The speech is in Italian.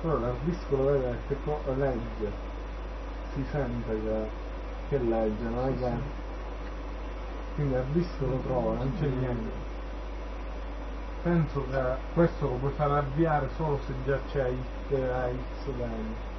però l'arbiscolo vede che legge, si sente che legge, non è che... Quindi l'arbiscolo lo trova, non c'è niente. Penso che questo lo puoi far avviare solo se già c'è X dentro.